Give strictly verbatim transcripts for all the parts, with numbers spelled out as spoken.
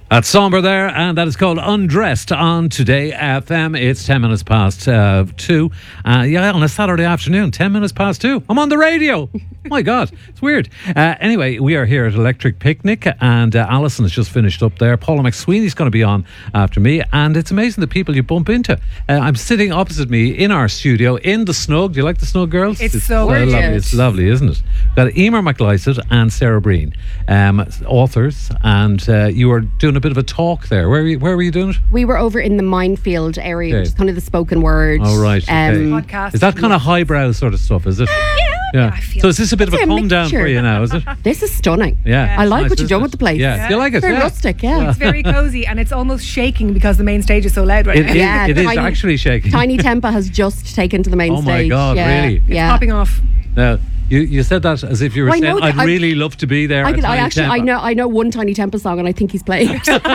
That's Somber there, and that is called Undressed on Today F M. It's ten minutes past uh, two. Uh, yeah, on a Saturday afternoon, ten minutes past two. I'm on the radio. My God, it's weird. Uh, anyway, we are here at Electric Picnic, and uh, Alison has just finished up there. Paula McSweeney's going to be on after me, and it's amazing the people you bump into. Uh, I'm sitting opposite me in our studio in the snug. Do you like the snug, girls? It's, it's so lovely. gorgeous. It's lovely, isn't it? We've got Emer McLeod and Sarah Breen, um, authors, and uh, you were doing a bit of a talk there. Where were you, where were you doing it? We were over in the Minefield area, Okay. which is kind of the spoken word. Oh, right. Okay. Podcast. Is that kind of highbrow sort of stuff, is it? Yeah, I feel So is this a bit of a It's a come down mixture. for you now, is it? This is stunning. Yeah. I it's like nice, what you've isn't done it? with the place. Yeah. Yeah. Do you like it? Very Yeah. rustic, yeah. It's very cozy, and it's almost shaking because the main stage is so loud right It, now. it- Yeah, it is tiny- actually shaking. Tiny Tempa has just taken to the main Oh my stage. God, yeah. really? It's Yeah. popping off. Now, you, you said that as if you were I saying, know I'd that- I- really love to be there. I, at could, I Tiny actually, I Tempa." know, I know one Tiny Tempa song, and I think he's playing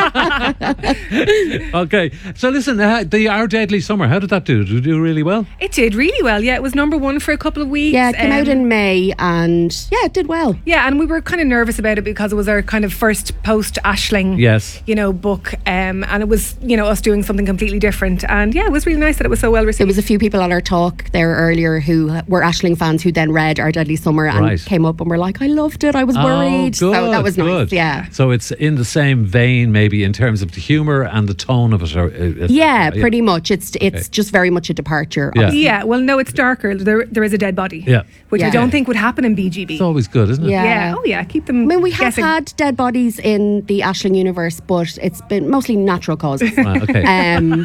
it. Okay, so listen, uh, the Our Deadly Summer, how did that do? Did it do really well? It did really well. Yeah, it was number one for a couple of weeks. Yeah, it came out Um, in May, and yeah, it did well. Yeah, and we were kind of nervous about it because it was our kind of first post Ashling, Yes. you know, book, um, and it was, you know, us doing something completely different. And yeah, it was really nice that it was so well There received. was a few people at our talk there earlier who were Aisling fans who then read Our Deadly Summer and Right. came up and were like, I loved it, I was worried. Oh, good, so that was nice, good. yeah. So it's in the same vein, maybe, in terms of the humour and the tone of it. Or, uh, Yeah, pretty much. It's it's Okay. just very much a departure. Yeah. obviously. Yeah, well, no, it's darker. There, there is a dead body. Yeah. which I Yeah. don't think would happen in B G B. It's always good, isn't it? Yeah. yeah, oh yeah, keep them. I mean, we have guessing. had dead bodies in the Aisling universe, but it's been mostly natural causes. Right, okay. Um,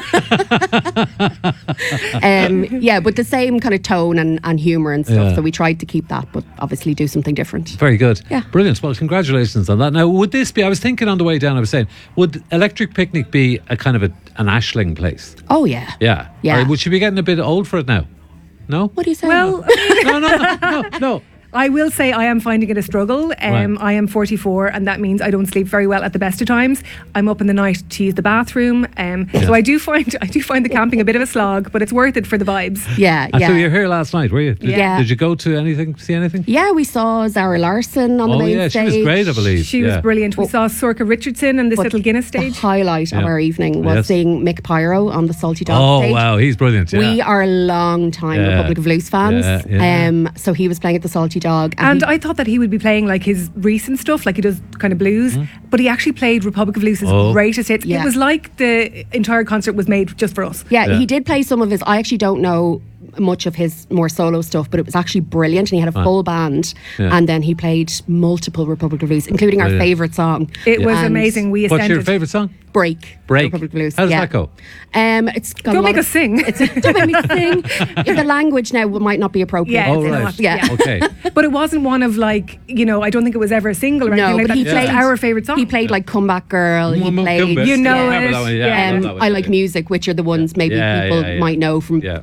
um, yeah, but the same kind of tone and, and humour and stuff. Yeah. So we tried to keep that, but obviously do something different. Very good. Yeah. Brilliant. Well, congratulations on that. Now, would this be, I was thinking on the way down, I was saying, would Electric Picnic be a kind of a, an Aisling place? Oh, yeah. Yeah. Yeah. Or would she be getting a bit old for it now? No? What do you say? Well, No, no, no, no, no. I will say I am finding it a struggle. Um, Right. I am forty-four, and that means I don't sleep very well at the best of times. I'm up in the night to use the bathroom, um, so I do find I do find the camping a bit of a slog, but it's worth it for the vibes. yeah, And yeah. so you were here last night, were you? Did, Yeah. Did you go to anything, see anything? Yeah, we saw Zara Larson on the Oh, main yeah, she stage. was great, I believe. She yeah. was brilliant. We saw Sorka Richardson and this But little Guinness The stage. highlight of Yeah. our evening was Yes. seeing Mick Pyro on the Salty Dog Oh, stage. wow, he's brilliant. Yeah. We are long time Yeah. Republic of Loose fans. Yeah, yeah. Um, so he was playing at the Salty Dog. And he- I thought that he would be playing like his recent stuff, like he does kind of blues, but he actually played Republic of Loose's Hmm? Oh. greatest hits. Yeah. It was like the entire concert was made just for us. yeah, Yeah. he did play some of his. I actually don't know much of his more solo stuff, but it was actually brilliant. And he had a full band, Yeah. and then he played multiple Republic of Loose, including our Brilliant. favourite song. It was And amazing. We What's your ascended. favourite song? Break. Break. Republic of Loose. How does yeah. that go? Um, it's got a Don't lot make of- us sing. It's, don't make me sing. If the language now might not be appropriate. Yeah, Oh, it's right. not. Yeah. Okay. But it wasn't one of like, you know, I don't think it was ever a single or anything No, like but that. he It's just played our favourite song. He played like Comeback Girl. He Mum, mum, played. Cumbit. You know I remember it. that one, yeah, Yeah. I love Um, that one, I yeah, Like yeah. Music, which are the ones maybe Yeah, people yeah, yeah. might know from Yeah.